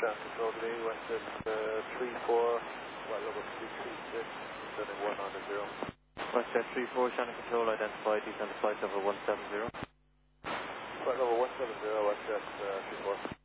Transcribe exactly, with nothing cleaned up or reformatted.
Shannon Control today, Westjet uh, three four, flight level three three six, descending one nine zero. Westjet three four, Shannon Control, identified, descend to flight level one seven zero. Flight level one seven zero, Westjet uh, three four.